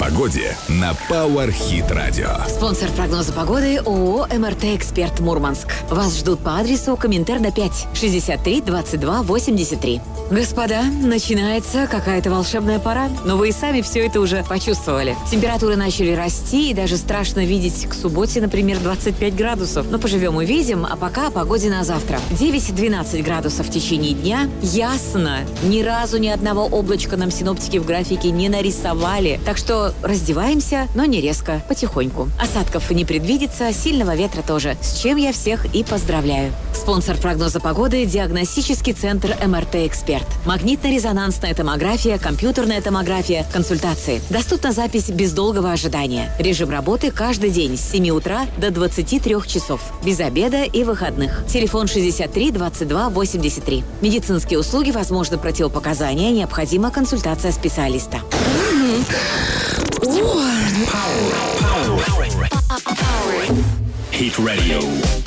погоде на Power Hit Radio. Спонсор прогноза погоды ООО «МРТ Эксперт Мурманск». Вас ждут по адресу Коминтерна 5, 63 22 83. Господа, начинается какая-то волшебная пора, но вы и сами все это уже почувствовали. Температуры начали расти, и даже страшно видеть к субботе, например, 25 градусов. Но поживем увидим, а пока о погоде на завтра. 9-12 градусов в течение дня. Ясно. Ни разу ни одного облачка нам синоптики в графике не нарисовали. Так что раздеваемся, но не резко, потихоньку. Осадков не предвидится, сильного ветра тоже, с чем я всех и поздравляю. Спонсор прогноза погоды – диагностический центр МРТ Эксперт. Магнитно-резонансная томография, компьютерная томография, консультации. Доступна запись без долгого ожидания. Режим работы каждый день с 7 утра до 23 часов. Без обеда и выходных. Телефон 63 22 83. Медицинские услуги, возможно, противопоказания, необходима консультация специалиста. Hit Radio.